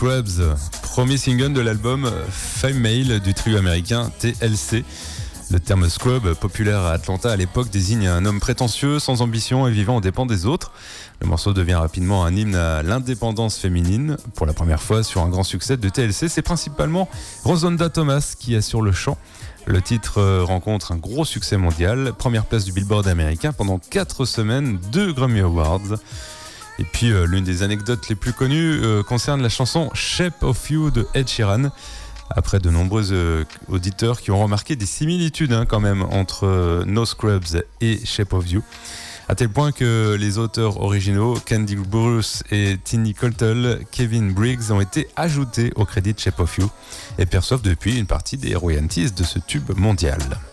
Scrubs, premier single de l'album Female du trio américain TLC. Le terme scrub, populaire à Atlanta à l'époque, désigne un homme prétentieux, sans ambition et vivant aux dépens des autres. Le morceau devient rapidement un hymne à l'indépendance féminine. Pour la première fois sur un grand succès de TLC, c'est principalement Rosonda Thomas qui assure le chant. Le titre rencontre un gros succès mondial, première place du Billboard américain pendant 4 semaines, 2 Grammy Awards. Et puis l'une des anecdotes les plus connues concerne la chanson Shape of You de Ed Sheeran. Après de nombreux auditeurs qui ont remarqué des similitudes quand même entre No Scrubs et Shape of You, à tel point que les auteurs originaux, Candy Bruce et Tinny Coltle, Kevin Briggs, ont été ajoutés au crédit de Shape of You et perçoivent depuis une partie des royalties de ce tube mondial.